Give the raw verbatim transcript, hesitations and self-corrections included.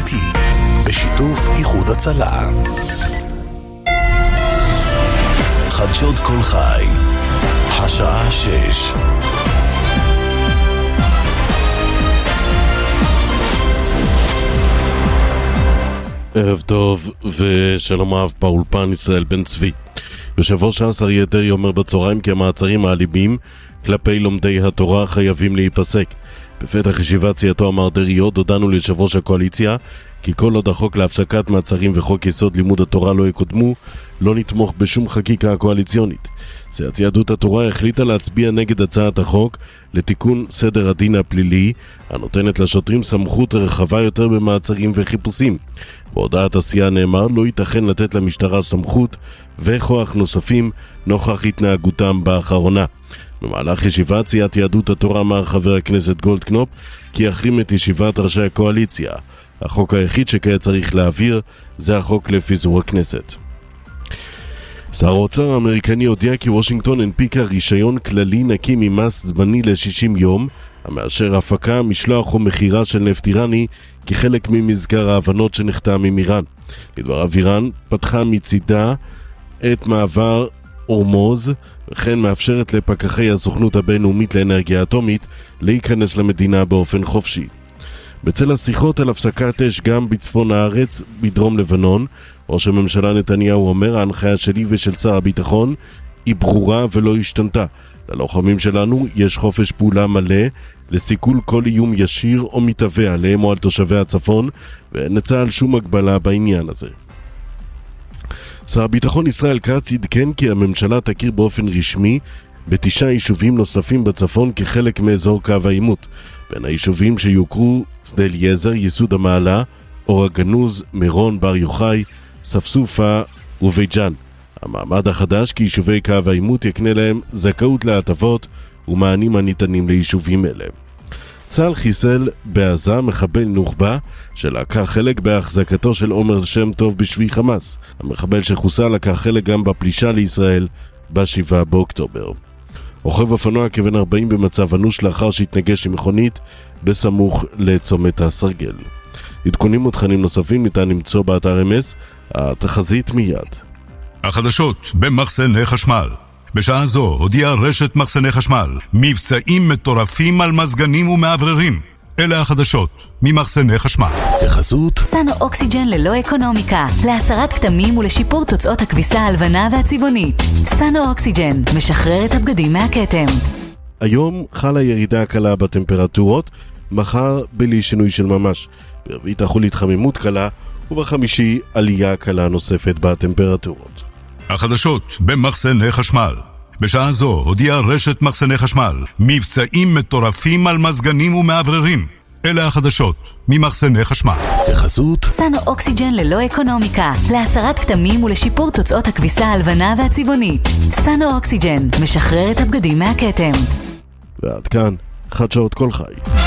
אמיתי, בשיתוף איחוד הצלה. חדשות כל חי, השעה שש. ערב טוב ושלום רב באולפן ישראל בן צבי. יושב ראש ש"ס אריה דרעי אומר בצהריים כי המעצרים האלימים כלפי לומדי התורה חייבים להיפסק. בפתח ישיבת סיעתו אמר דרעי, עוד הודענו ליושב ראש הקואליציה כי כל עוד החוק להפסקת מעצרים וחוק יסוד לימוד התורה לא יקודמו, לא נתמוך בשום חקיקה קואליציונית. סיעת יהדות התורה החליטה להצביע נגד הצעת החוק לתיקון סדר הדין הפלילי, הנותנת לשוטרים סמכות רחבה יותר במעצרים וחיפושים. בהודעת הסיעה נאמר, לא ייתכן לתת למשטרה סמכות וכוח נוספים נוכח התנהגותם באחרונה. במהלך ישיבת סיעת יהדות התורה אמר חבר הכנסת גולדקנופ כי יחרים את ישיבת ראשי הקואליציה. החוק היחיד שכעת צריך להעביר זה החוק לפיזור הכנסת. שר האוצר האמריקני הודיע כי וושינגטון הנפיקה רישיון כללי נקי ממס זמני ל-שישים יום, המאשר הפקה, משלוח או מחירה של נפט איראני כחלק ממזכר ההבנות שנחתם עם איראן. לדבריו, איראן פתחה מצידה את מעבר הורמוז, וכן מאפשרת לפקחי הסוכנות הבינלאומית לאנרגיה אטומית להיכנס למדינה באופן חופשי. בצל השיחות על הפסקת אש גם בצפון הארץ, בדרום לבנון, ראש הממשלה נתניהו אומר, ההנחיה שלי ושל שר הביטחון היא ברורה ולא השתנתה. ללוחמים שלנו יש חופש פעולה מלא לסיכול כל איום ישיר או מתהווה עליהם או על תושבי הצפון, ואין לצה"ל שום הגבלה בעניין הזה. שר הביטחון ישראל כץ עדכן כי הממשלה תכיר באופן רשמי בתשעה יישובים נוספים בצפון כחלק מאזור קו העימות. בין היישובים שיוכרו שדה אליעזר, יסוד המעלה, אור הגנוז, מירון, בר יוחאי, ספסופה ובית ג'ן. המעמד החדש כיישובי קו העימות יקנה להם זכאות להטבות ומענים הניתנים ליישובים אלה. צה"ל חיסל בעזה מחבל נוח'בה שלקח חלק בהחזקתו של עומר שם טוב בשבי חמאס. המחבל שחוסל לקח חלק גם בפלישה לישראל בשבעה באוקטובר. רוכב אופנוע כבן ארבעים במצב אנוש לאחר שהתנגש עם מכונית בסמוך לצומת הסרגל. עדכונים ותכנים נוספים ניתן למצוא באתר אמס, התחזית מיד. החדשות במחסני חשמל. בשעה זו הודיעה רשת מחסני חשמל מבצעים מטורפים על מזגנים ומעבררים. אלה החדשות ממחסני חשמל. בחסות סנו אוקסיג'ן ללא אקונומיקה, להסרת כתמים ולשיפור תוצאות הכביסה הלבנה והצבעונית. סנו אוקסיג'ן משחרר את הבגדים מהכתם. היום חלה ירידה קלה בטמפרטורות, מחר בלי שינוי של ממש. ברביעי תחול התחממות קלה, ובחמישי עלייה קלה נוספת בטמפרטורות. החדשות במחסני חשמל. בשעה זו הודיעה רשת מחסני חשמל מבצעים מטורפים על מזגנים ומעבררים. אלה החדשות ממחסני חשמל. בחסות סנו אוקסיג'ן ללא אקונומיקה, להסרת כתמים ולשיפור תוצאות הכביסה הלבנה והצבעונית. סנו אוקסיג'ן משחרר את הבגדים מהכתם. ועד כאן חדשות כל חי.